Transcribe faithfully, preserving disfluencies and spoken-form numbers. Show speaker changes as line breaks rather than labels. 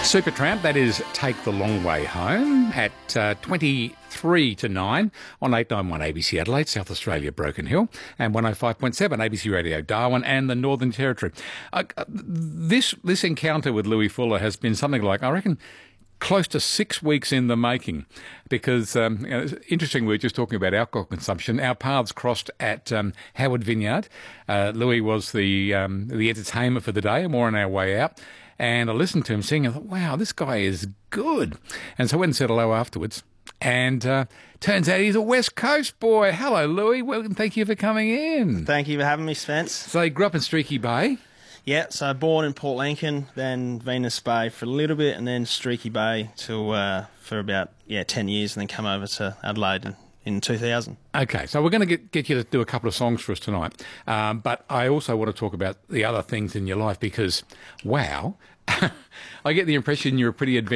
Supertramp, that is Take the Long Way Home at uh, twenty-three to nine on eight ninety-one A B C Adelaide, South Australia, Broken Hill, and one oh five point seven A B C Radio Darwin and the Northern Territory. Uh, this this encounter with Louis Fuller has been something like, I reckon, close to six weeks in the making, because um, you know, it's interesting, we were just talking about alcohol consumption. Our paths crossed at um, Howard Vineyard. Uh, Louis was the um, the entertainment for the day, and we're on our way out. And I listened to him sing, and I thought, wow, this guy is good. And so I went and said hello afterwards. And uh, turns out he's a West Coast boy. Hello, Louis. Well, thank you for coming in.
Thank you for having me, Spence.
So you grew up in Streaky Bay?
Yeah, so born in Port Lincoln, then Venus Bay for a little bit, and then Streaky Bay till, uh, for about yeah ten years, and then come over to Adelaide in, in two thousand. Okay,
so we're going to get, get you to do a couple of songs for us tonight. Um, but I also want to talk about the other things in your life because, wow, I get the impression you're a pretty adventurous